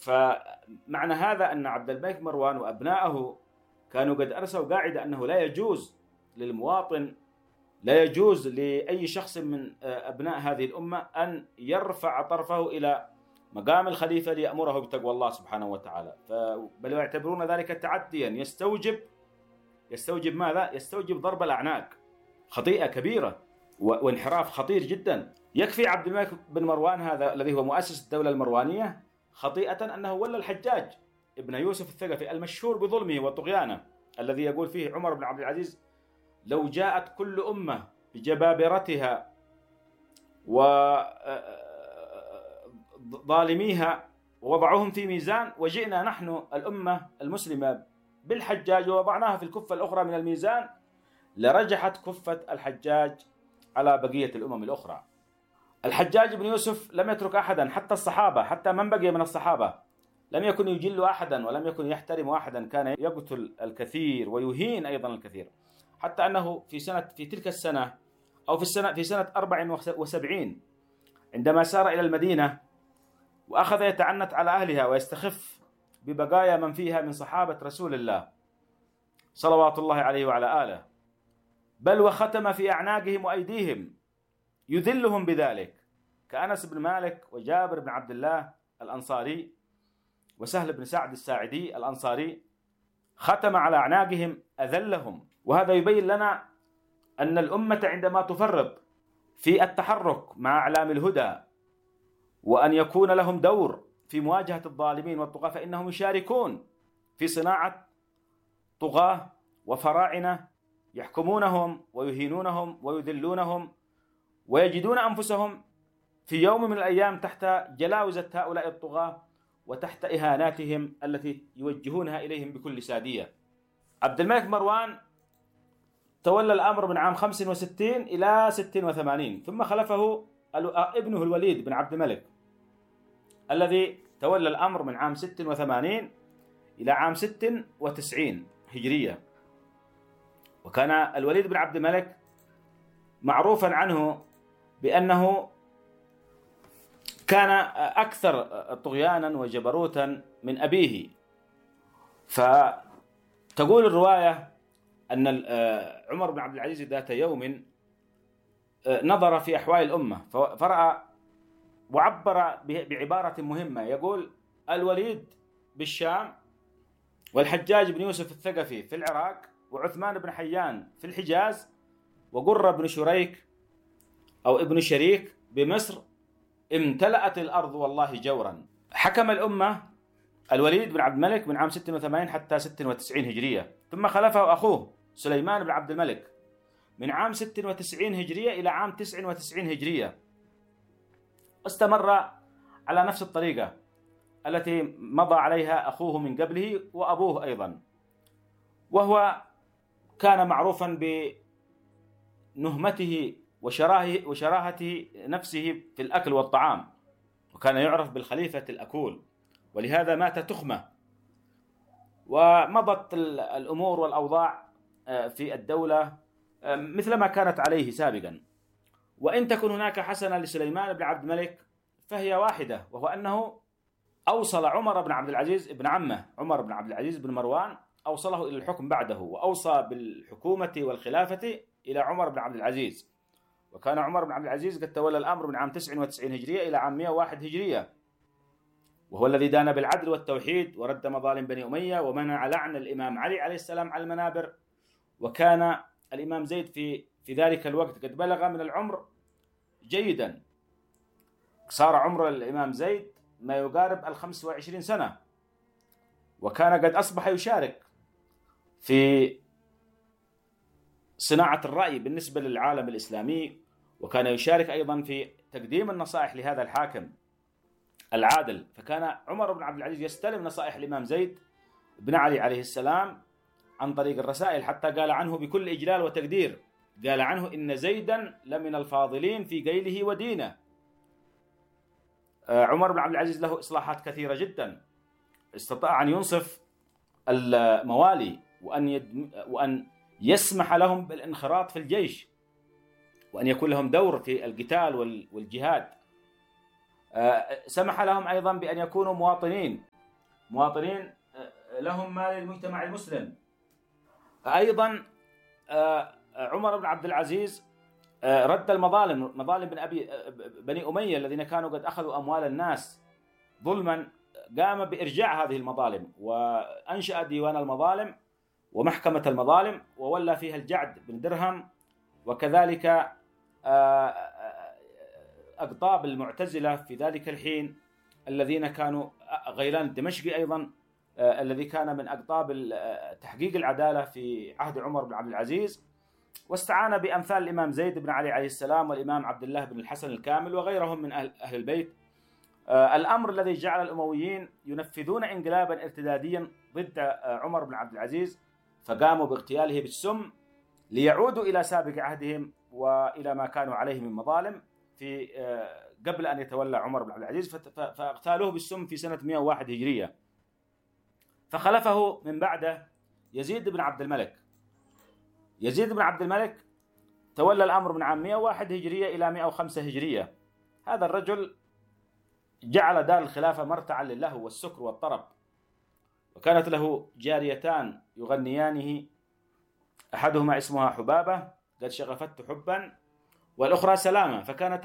فمعنى هذا أن عبد الملك مروان وأبنائه كانوا قد أرسوا قاعدة أنه لا يجوز للمواطن، لا يجوز لأي شخص من أبناء هذه الأمة أن يرفع طرفه إلى مقام الخليفة ليأمره بتقوى الله سبحانه وتعالى، بل يعتبرون ذلك تعديا يستوجب ماذا؟ يستوجب ضرب الأعناق، خطيئة كبيرة وانحراف خطير جدا. يكفي عبد الملك بن مروان هذا الذي هو مؤسس الدولة المروانية خطيئة أنه ولى الحجاج ابن يوسف الثقفي المشهور بظلمه وطغيانه، الذي يقول فيه عمر بن عبد العزيز: لو جاءت كل أمة بجبابرتها وظالميها ووضعوهم في ميزان، وجئنا نحن الأمة المسلمة بالحجاج ووضعناها في الكفة الأخرى من الميزان، لرجحت كفة الحجاج على بقية الأمم الأخرى. الحجاج بن يوسف لم يترك أحدا، حتى الصحابة، حتى من بقي من الصحابة لم يكن يجل أحدا ولم يكن يحترم أحدا، كان يقتل الكثير ويهين أيضا الكثير، حتى أنه في تلك السنة أو في سنة 74 عندما سار إلى المدينة وأخذ يتعنت على أهلها ويستخف ببقايا من فيها من صحابة رسول الله صلوات الله عليه وعلى آله، بل وختم في أعناقهم وأيديهم يذلهم بذلك، كأنس بن مالك وجابر بن عبد الله الأنصاري وسهل بن سعد الساعدي الأنصاري، ختم على أعناقهم أذلهم. وهذا يبين لنا أن الأمة عندما تفرط في التحرك مع أعلام الهدى وأن يكون لهم دور في مواجهة الظالمين والطغاة، فإنهم يشاركون في صناعة طغاة وفراعنة يحكمونهم ويهينونهم ويذلونهم، ويجدون أنفسهم في يوم من الأيام تحت جلاوزة هؤلاء الطغاة وتحت إهاناتهم التي يوجهونها إليهم بكل سادية. عبد الملك مروان تولى الأمر من عام 65 إلى 86، ثم خلفه ابنه الوليد بن عبد الملك الذي تولى الأمر من عام 86 إلى عام 96 هجرية. وكان الوليد بن عبد الملك معروفا عنه بأنه كان أكثر طغيانا وجبروتا من أبيه. فتقول الرواية أن عمر بن عبد العزيز ذات يوم نظر في أحوال الأمة فرأى وعبر بعبارة مهمة، يقول: الوليد بالشام، والحجاج بن يوسف الثقفي في العراق، وعثمان بن حيان في الحجاز، وقرة بن شريك أو ابن شريك بمصر، امتلأت الأرض والله جورا. حكم الأمة الوليد بن عبد الملك من عام 86 حتى 96 هجرية، ثم خلفه أخوه سليمان بن عبد الملك من عام 96 هجرية إلى عام 99 هجرية، استمر على نفس الطريقة التي مضى عليها أخوه من قبله وأبوه أيضا، وهو كان معروفا بنهمته وشراهة نفسه في الأكل والطعام، وكان يعرف بالخليفة الأكول، ولهذا مات تخمة. ومضت الأمور والأوضاع في الدولة مثلما كانت عليه سابقا. وإن تكن هناك حسنة لسليمان بن عبد الملك فهي واحدة، وهو أنه أوصل عمر بن عبد العزيز ابن عمه عمر بن عبد العزيز بن مروان، أوصله إلى الحكم بعده، وأوصى بالحكومة والخلافة إلى عمر بن عبد العزيز. وكان عمر بن عبد العزيز قد تولى الأمر من عام 99 هجرية إلى عام 101 هجرية، وهو الذي دان بالعدل والتوحيد ورد مظالم بني أمية ومنع لعن الإمام علي عليه السلام على المنابر. وكان الإمام زيد في ذلك الوقت قد بلغ من العمر جيدا، صار عمر الإمام زيد ما يقارب 25 سنة، وكان قد أصبح يشارك في صناعة الرأي بالنسبة للعالم الإسلامي، وكان يشارك أيضا في تقديم النصائح لهذا الحاكم العادل. فكان عمر بن عبد العزيز يستلم نصائح الإمام زيد بن علي عليه السلام عن طريق الرسائل، حتى قال عنه بكل إجلال وتقدير، قال عنه: إن زيدا لمن الفاضلين في قيله ودينه. عمر بن عبد العزيز له إصلاحات كثيرة جدا، استطاع أن ينصف الموالي وأن يسمح لهم بالانخراط في الجيش، وأن يكون لهم دور في القتال والجهاد. سمح لهم أيضا بأن يكونوا مواطنين مواطنين لهم ما للمجتمع المسلم. أيضا عمر بن عبد العزيز رد المظالم، مظالم بني أمية الذين كانوا قد أخذوا أموال الناس ظلما، قام بإرجاع هذه المظالم وأنشأ ديوان المظالم ومحكمة المظالم، وولى فيها الجعد بن درهم، وكذلك أقطاب المعتزلة في ذلك الحين الذين كانوا غيلان الدمشقي أيضا الذي كان من أقطاب تحقيق العدالة في عهد عمر بن عبد العزيز، واستعان بأمثال الإمام زيد بن علي عليه السلام والإمام عبد الله بن الحسن الكامل وغيرهم من أهل البيت. الأمر الذي جعل الأمويين ينفذون انقلابا ارتداديا ضد عمر بن عبد العزيز، فقاموا باغتياله بالسم ليعودوا إلى سابق عهدهم وإلى ما كانوا عليه من مظالم في قبل أن يتولى عمر بن عبد العزيز، فاغتالوه بالسم في سنة 101 هجرية. فخلفه من بعده يزيد بن عبد الملك. يزيد بن عبد الملك تولى الأمر من عام 101 هجرية إلى 105 هجرية. هذا الرجل جعل دار الخلافة مرتعا للهو والسكر والطرب، وكانت له جاريتان يغنيانه، أحدهما اسمها حبابة قد شغفته حبا، والأخرى سلامة، فكانتا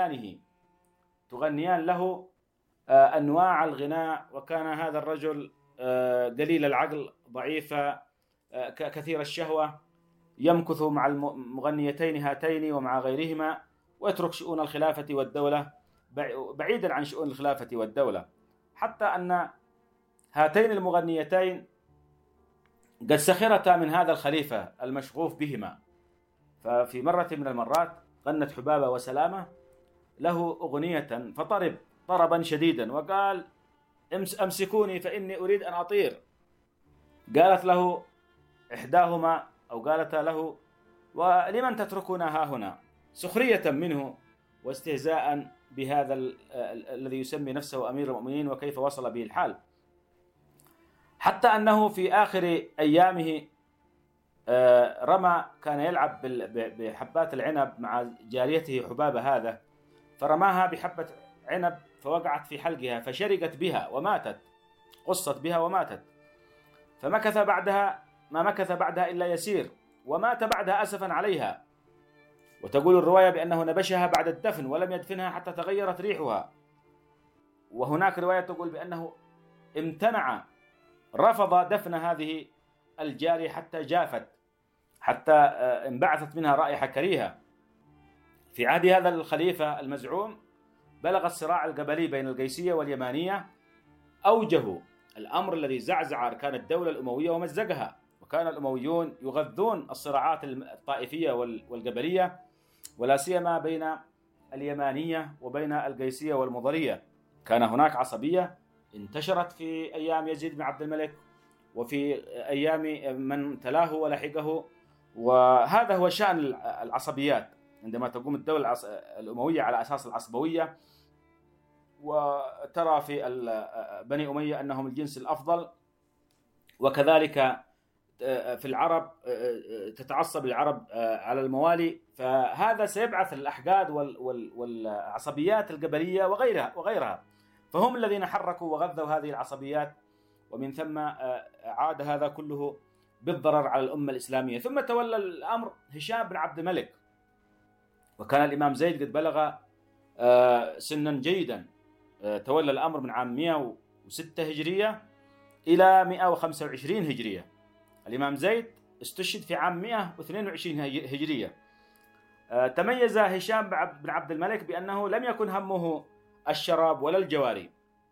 تغنيان له أنواع الغناء. وكان هذا الرجل قليل العقل ضعيف كثير الشهوة، يمكث مع المغنيتين هاتين ومع غيرهما، ويترك شؤون الخلافة والدولة بعيدا عن شؤون الخلافة والدولة، حتى أن هاتين المغنيتين قد سخرتا من هذا الخليفة المشغوف بهما. ففي مرة من المرات غنت حبابة وسلامة له أغنية فطرب طربا شديدا وقال: أمسكوني فإني أريد أن أطير. قالت له إحداهما أو قالت له: ولمن تتركنا ها هنا؟ سخرية منه واستهزاء بهذا الذي يسمي نفسه أمير المؤمنين وكيف وصل به الحال، حتى أنه في آخر أيامه كان يلعب بحبات العنب مع جاريته حبابة هذا، فرماها بحبة عنب فوقعت في حلقها فشرقت بها وماتت، قصت بها وماتت. ما مكث بعدها إلا يسير، ومات بعدها أسفا عليها. وتقول الرواية بأنه نبشها بعد الدفن ولم يدفنها حتى تغيرت ريحها، وهناك رواية تقول بأنه رفض دفن هذه الجارية حتى جافت، حتى انبعثت منها رائحة كريهة. في عهد هذا الخليفة المزعوم بلغ الصراع القبلي بين القيسية واليمانية، أوجه الأمر الذي زعزع أركان الدولة الأموية ومزقها، وكان الأمويون يغذون الصراعات الطائفية والقبلية، ولا سيما بين اليمانية وبين القيسية والمضرية. كان هناك عصبية انتشرت في أيام يزيد بن عبد الملك وفي أيام من تلاه ولحقه، وهذا هو شأن العصبيات عندما تقوم الدولة الأموية على أساس العصبوية، وترى في بني أمية أنهم الجنس الأفضل، وكذلك في العرب تتعصب العرب على الموالي. فهذا سيبعث الأحقاد والعصبيات القبلية وغيرها، فهم الذين حركوا وغذوا هذه العصبيات، ومن ثم عاد هذا كله بالضرر على الأمة الإسلامية. ثم تولى الأمر هشام بن عبد الملك، وكان الإمام زيد قد بلغ سنا جيدا. تولى الأمر من عام 106 هجرية إلى 125 هجرية. الإمام زيد استشهد في عام 122 هجرية. تميز هشام بن عبد الملك بأنه لم يكن همه الشراب ولا الجواري.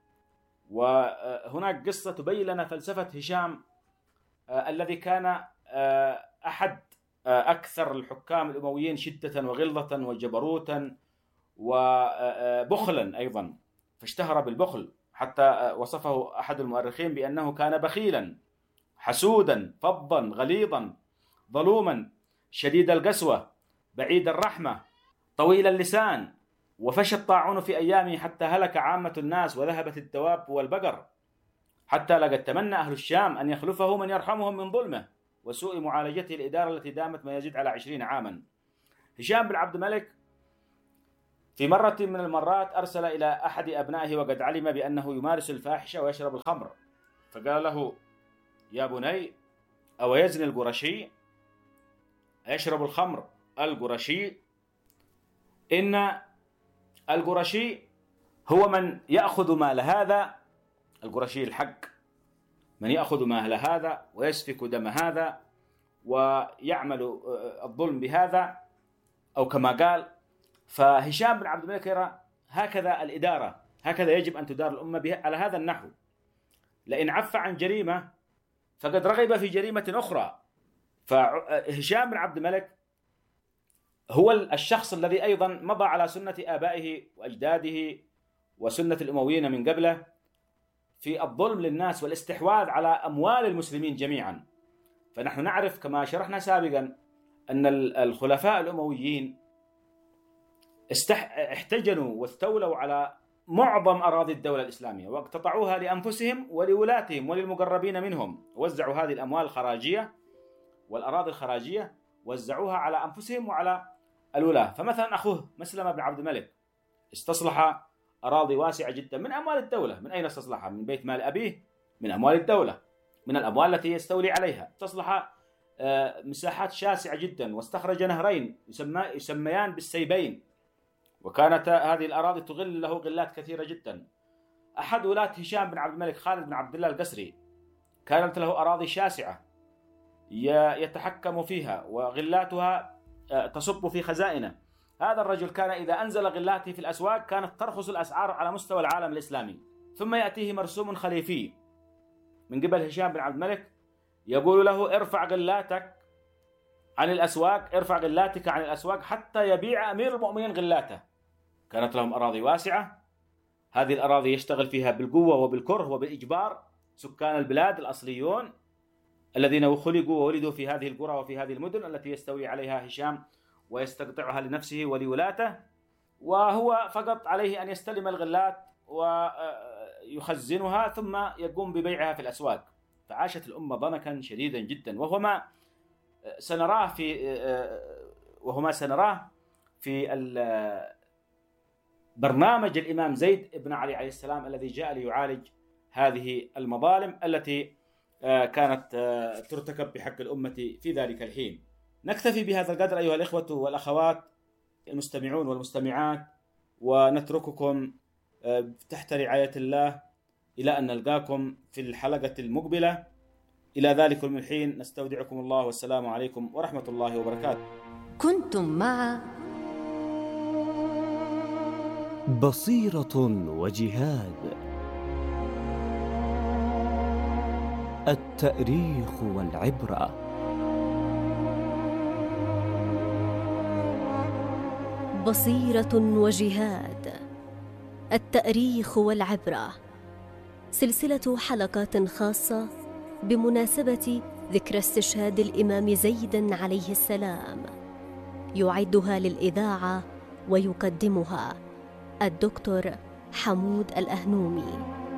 وهناك قصة تبين لنا فلسفة هشام الذي كان أحد أكثر الحكام الأمويين شدة وغلظة وجبروتا وبخلا أيضا، فاشتهر بالبخل، حتى وصفه أحد المؤرخين بأنه كان بخيلا حسودا فظا غليظا ظلوما شديد القسوة بعيد الرحمة طويل اللسان. وفشى الطاعون في أيامه حتى هلك عامة الناس وذهبت الدواب والبقر، حتى لقد تمنى أهل الشام أن يخلفه من يرحمهم من ظلمه وسوء معالجته الإدارة التي دامت ما يزيد على 20 عاما. هشام بن عبد الملك في مرة من المرات أرسل إلى أحد أبنائه وقد علم بأنه يمارس الفاحشة ويشرب الخمر، فقال له: يا بني، أو يزني القرشي، يشرب الخمر القرشي؟ إن القرشي هو من يأخذ مال هذا، القرشي الحق، من يأخذ مال هذا ويسفك دم هذا ويعمل الظلم بهذا، أو كما قال. فهشام بن عبد الملك يرى هكذا الإدارة، هكذا يجب أن تدار الأمة على هذا النحو. لئن عف عن جريمة فقد رغب في جريمة أخرى. فهشام بن عبد الملك هو الشخص الذي أيضا مضى على سنة آبائه وأجداده وسنة الأمويين من قبله في الظلم للناس والاستحواذ على أموال المسلمين جميعا. فنحن نعرف كما شرحنا سابقا أن الخلفاء الأمويين احتجنوا واستولوا على معظم أراضي الدولة الإسلامية واقتطعوها لأنفسهم ولولاتهم وللمقربين منهم. وزعوا هذه الأموال الخراجية والأراضي الخراجية، وزعوها على أنفسهم وعلى الولاة. فمثلا أخوه مسلم بن عبد الملك استصلح أراضي واسعة جدا من أموال الدولة. من أين استصلحها؟ من بيت مال أبيه، من أموال الدولة، من الأموال التي يستولي عليها. استصلح مساحات شاسعة جدا، واستخرج نهرين يسميان بالسيبين، وكانت هذه الأراضي تغل له غلات كثيرة جدا. أحد ولاة هشام بن عبد الملك خالد بن عبد الله القسري كانت له أراضي شاسعة يتحكم فيها وغلاتها تصب في خزائنه. هذا الرجل كان إذا أنزل غلاته في الأسواق كانت ترخص الأسعار على مستوى العالم الإسلامي. ثم يأتيه مرسوم خليفي من قبل هشام بن عبد الملك يقول له: ارفع غلاتك عن الأسواق، ارفع غلاتك عن الأسواق حتى يبيع أمير المؤمنين غلاته. كانت لهم أراضي واسعة، هذه الأراضي يشتغل فيها بالقوة وبالكره وبالإجبار سكان البلاد الأصليون الذين خلقوا وولدوا في هذه القرى وفي هذه المدن التي يستولي عليها هشام ويستقطعها لنفسه ولولاته، وهو فقط عليه أن يستلم الغلات ويخزنها ثم يقوم ببيعها في الأسواق. فعاشت الأمة ضنكا شديدا جدا، وهو ما سنراه في برنامج الإمام زيد بن علي عليه السلام الذي جاء ليعالج هذه المظالم التي كانت ترتكب بحق الأمة في ذلك الحين. نكتفي بهذا القدر أيها الإخوة والأخوات المستمعون والمستمعات، ونترككم تحت رعاية الله إلى أن نلقاكم في الحلقة المقبلة. إلى ذلك الحين نستودعكم الله، والسلام عليكم ورحمة الله وبركاته. كنتم مع بصيرة وجهاد، التاريخ والعبرة. بصيرة وجهاد، التاريخ والعبرة، سلسلة حلقات خاصة بمناسبة ذكرى استشهاد الإمام زيد عليه السلام، يعدها للإذاعة ويقدمها الدكتور حمود الأهنومي.